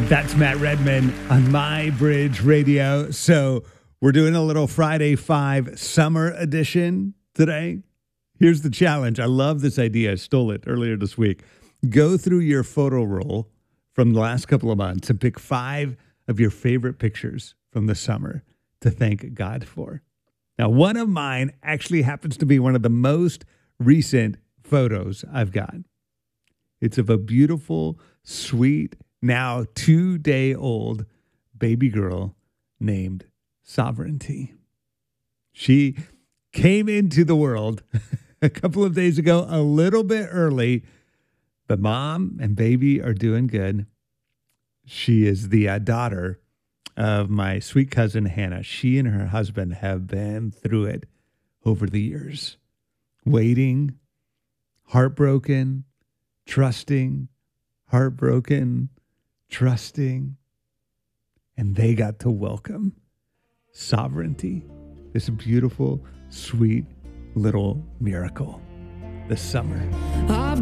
That's Matt Redman on My Bridge Radio. So we're doing a little Friday 5 summer edition today. Here's the challenge. I love this idea. I stole it earlier this week. Go through your photo roll from the last couple of months and pick 5 of your favorite pictures from the summer to thank God for. Now, one of mine actually happens to be one of the most recent photos I've got. It's of a beautiful, sweet, now 2-day-old baby girl named Sovereignty. She came into the world a couple of days ago, a little bit early, but mom and baby are doing good. She is the daughter of my sweet cousin, Hannah. She and her husband have been through it over the years. Waiting, heartbroken, trusting, heartbroken, trusting. And they got to welcome Sovereignty, this beautiful, sweet little miracle this summer.